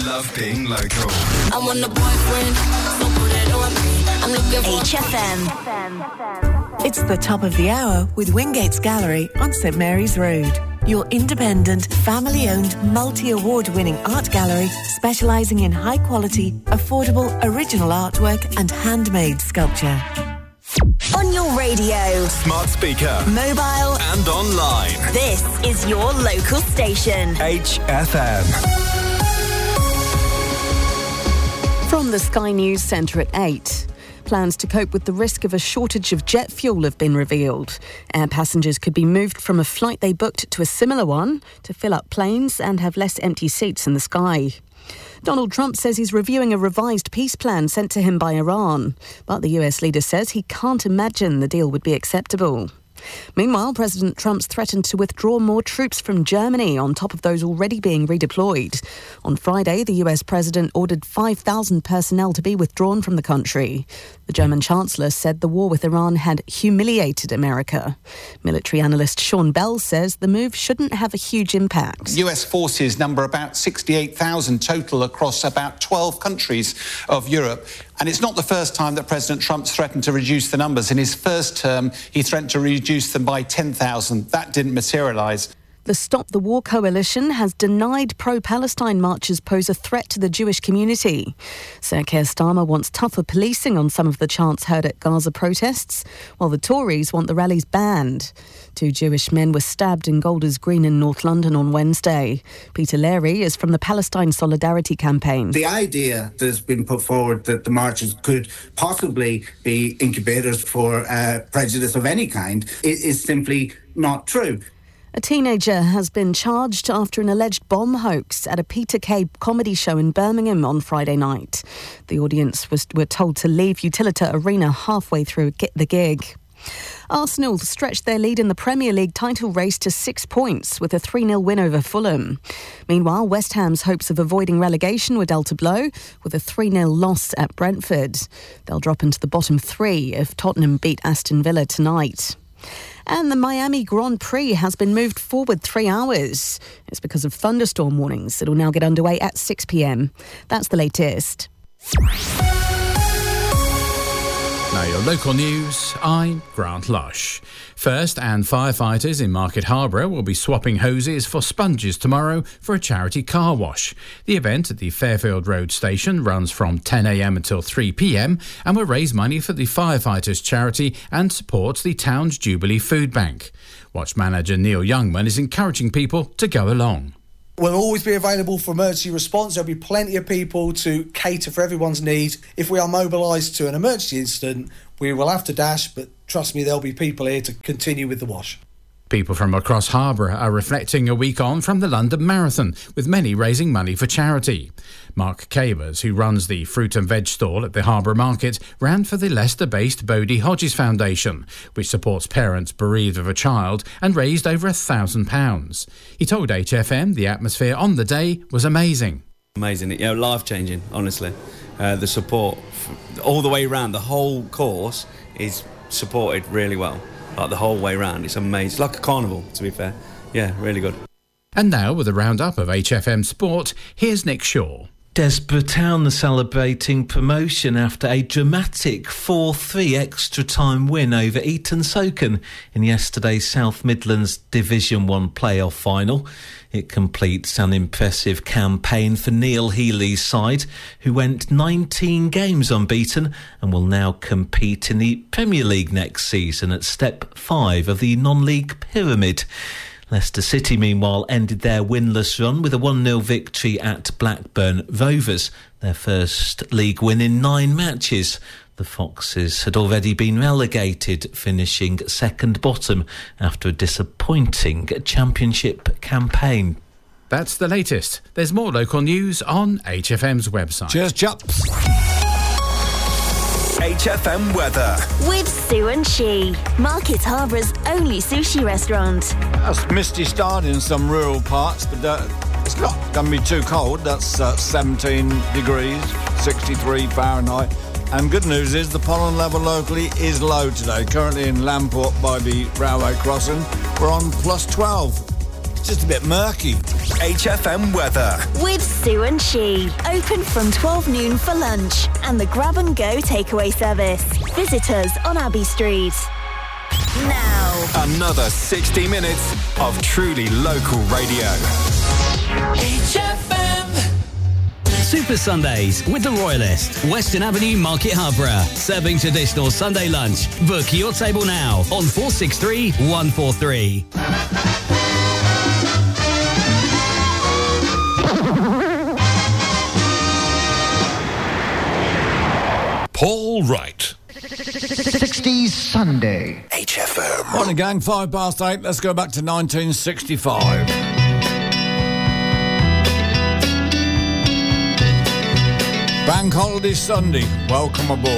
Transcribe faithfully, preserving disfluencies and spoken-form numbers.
love being local. I want a boyfriend, so put it on me. I'm looking for H F M. It's the top of the hour with Wingate's Gallery on St Mary's Road. Your independent, family-owned, multi-award-winning art gallery specialising in high-quality, affordable, original artwork and handmade sculpture. On your radio, Smart speaker, mobile and online. This is your local station. H F M. From the Sky News Centre at eight. Plans to cope with the risk of a shortage of jet fuel have been revealed. Air passengers could be moved from a flight they booked to a similar one to fill up planes and have less empty seats in the sky. Donald Trump says he's reviewing a revised peace plan sent to him by Iran, but the U S leader says he can't imagine the deal would be acceptable. Meanwhile, President Trump's threatened to withdraw more troops from Germany on top of those already being redeployed. On Friday, the U S president ordered five thousand personnel to be withdrawn from the country. The German chancellor said the war with Iran had humiliated America. Military analyst Sean Bell says the move shouldn't have a huge impact. U S forces number about sixty-eight thousand total across about twelve countries of Europe. And it's not the first time that President Trump's threatened to reduce the numbers. In his first term, he threatened to reduce them by ten thousand. That didn't materialise. The Stop the War coalition has denied pro-Palestine marches pose a threat to the Jewish community. Sir Keir Starmer wants tougher policing on some of the chants heard at Gaza protests, while the Tories want the rallies banned. Two Jewish men were stabbed in Golders Green in North London on Wednesday. Peter Leary is from the Palestine Solidarity Campaign. The idea that's been put forward that the marches could possibly be incubators for uh, prejudice of any kind is, is simply not true. A teenager has been charged after an alleged bomb hoax at a Peter Kay comedy show in Birmingham on Friday night. The audience was were told to leave Utilita Arena halfway through the gig. Arsenal stretched their lead in the Premier League title race to six points with a three nil win over Fulham. Meanwhile, West Ham's hopes of avoiding relegation were dealt a blow with a three nil loss at Brentford. They'll drop into the bottom three if Tottenham beat Aston Villa tonight. And the Miami Grand Prix has been moved forward three hours. It's because of thunderstorm warnings. It'll now get underway at six p.m. That's the latest. Now your local news, I'm Grant Lush. First, and firefighters in Market Harborough will be swapping hoses for sponges tomorrow for a charity car wash. The event at the Fairfield Road station runs from ten a.m. until three p.m. and will raise money for the firefighters charity and supports the town's Jubilee Food Bank. Watch manager Neil Youngman is encouraging people to go along. We'll always be available for emergency response. There'll be plenty of people to cater for everyone's needs. If we are mobilised to an emergency incident, we will have to dash, but trust me, there'll be people here to continue with the wash. People from across Harborough are reflecting a week on from the London Marathon, with many raising money for charity. Mark Cabers, who runs the fruit and veg stall at the Harborough Market, ran for the Leicester-based Bodie Hodges Foundation, which supports parents bereaved of a child, and raised over a thousand pounds. He told H F M the atmosphere on the day was amazing. Amazing, you know, life-changing, honestly. Uh, the support all the way around, the whole course is supported really well. Like the whole way round, it's amazing. It's like a carnival, to be fair. Yeah, really good. And now, with a roundup of H F M Sport, here's Nick Shaw. Desborough Town celebrating promotion after a dramatic four three extra-time win over Eton Soken in yesterday's South Midlands Division one playoff final. It completes an impressive campaign for Neil Healy's side, who went nineteen games unbeaten and will now compete in the Premier League next season at step five of the non-league pyramid. Leicester City, meanwhile, ended their winless run with a one nil victory at Blackburn Rovers, their first league win in nine matches. The Foxes had already been relegated, finishing second bottom after a disappointing championship campaign. That's the latest. There's more local news on H F M's website. Cheers, chaps. H F M weather. With Sue and She, Market Harbour's only sushi restaurant. That's misty start in some rural parts, but uh, it's not going to be too cold. That's uh, seventeen degrees, sixty-three Fahrenheit. And good news is the pollen level locally is low today. Currently in Lamport by the railway crossing, we're on plus twelve. It's just a bit murky. H F M weather. With Sue and She. Open from twelve noon for lunch and the grab and go takeaway service. Visit us on Abbey Street. Now. Another sixty minutes of truly local radio. H F M. Super Sundays with the Royalist, Western Avenue, Market Harborough. Serving traditional Sunday lunch. Book your table now on four six three, one four three. Paul Wright. sixties Sunday. H F M. Morning, gang. Five past eight. Let's go back to nineteen sixty-five. Bank Holiday Sunday. Welcome aboard.